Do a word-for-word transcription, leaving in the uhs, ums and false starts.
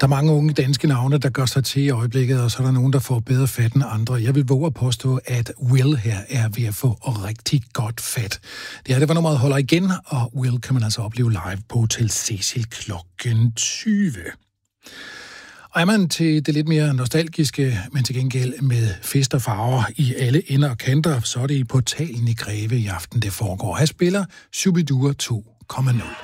Der er mange unge danske navne, der gør sig til i øjeblikket, og så er der nogen, der får bedre fat end andre. Jeg vil våge at påstå, at Will her er ved at få rigtig godt fat. Det her, det var nummeret Holder Igen, og Will kan man altså opleve live på Hotel Cecil klokken tyve. Og er man til det lidt mere nostalgiske, men til gengæld med fest og farver i alle ender og kanter, så er det i Portalen i Greve i aften, det foregår. Her spiller Shubidua to komma nul.